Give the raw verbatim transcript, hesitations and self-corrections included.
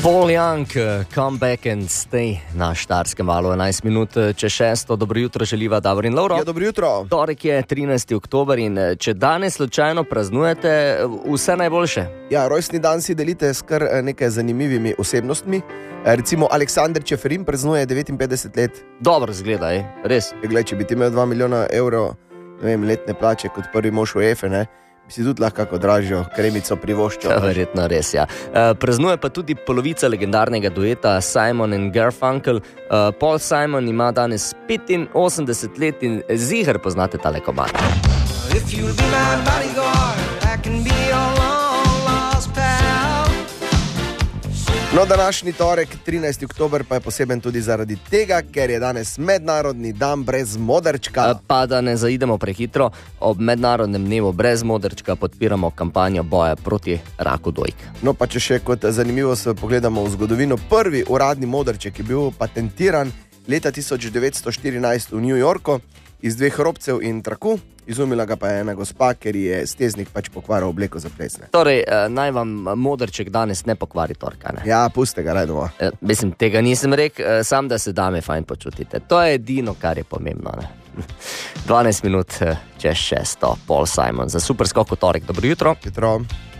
Paul Young, Come Back and Stay na Štajerskem valu, enajst minut čez šesto. Dobro jutro, želiva Davor in Lovro. Ja, dobro jutro. Torek je trinajsti oktober in če danes slučajno praznujete, vse najboljše. Ja, rojstni dan si delite s kar nekaj zanimivimi osebnostmi. Recimo Aleksander Čeferin praznuje devetinpetdeset let. Dobro zgleda, res. Gled, če bi ti imel dva milijona evrov, ne vem, letne plače kot prvi mož v UEFA, ne? Bi si tudi lahko kako dražjo kremico privoščil. Ja, verjetno res, ja. Uh, praznuje pa tudi polovica legendarnega dueta Simon and Garfunkel. Uh, Paul Simon ima danes petinosemdeset let in ziher poznate tale komad. If you'll be my bodyguard, I can be your long lost pal. No, današnji torek, trinajsti oktober, pa je poseben tudi zaradi tega, ker je danes mednarodni dan brez modrčka. Pa da ne zaidemo prehitro, ob mednarodnem dnevu brez modrčka podpiramo kampanjo boja proti raku dojk. No, pa če še kot zanimivo se pogledamo v zgodovino, prvi uradni modrček je bil patentiran leta tisoč devetsto štirinajst v New Yorku iz dveh robcev in traku. Izumila ga pa je ena gospa, ker je steznik pač pokvaril obleko za plesne. Torej, naj vam modrček danes ne pokvari torka, ne? Ja, puste ga, rajdemo. Mislim, tega nisem rekel, sam da se dame fajn počutite. To je edino, kar je pomembno, ne? dvanajst minut čez šesto, Paul Simon za Super skok v torek. Dobro jutro. Jutro.